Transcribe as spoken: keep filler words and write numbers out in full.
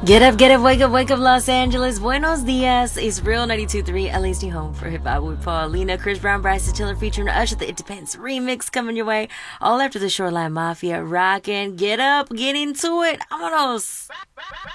Get up, get up, wake up, wake up, Los Angeles. Buenos dias. It's Real ninety-two point three, L A's new home for hip hop with Paulina, Chris Brown, Bryson Tiller featuring Usher. The It Depends remix coming your way. All after the Shoreline Mafia rocking. Get up, get into it. Vámonos.